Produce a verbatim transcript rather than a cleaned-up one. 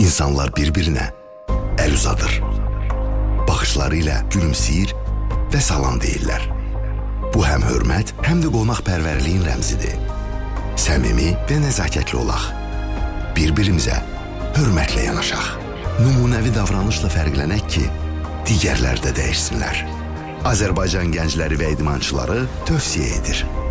İnsanlar bir-birinə əl uzadır. Baxışları ilə gülümsəyir və salam deyirlər. Bu həm hörmət, həm də qonaqpərvərliyin rəmzidir. Səmimi və nəzakətli olaq. Bir-birimizə hörmətlə yanaşaq. Nümunəvi davranışla fərqlənək ki, digərlər də dəyişsinlər. Azərbaycan gəncləri və idmançıları tövsiyə edir.